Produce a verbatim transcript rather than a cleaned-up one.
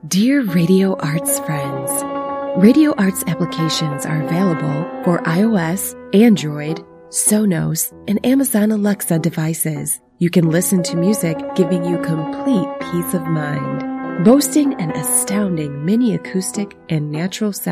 Dear Radio Arts friends, Radio Arts applications are available for iOS, Android, Sonos, and Amazon Alexa devices. You can listen to music giving you complete peace of mind. Boasting an astounding mini acoustic and natural sound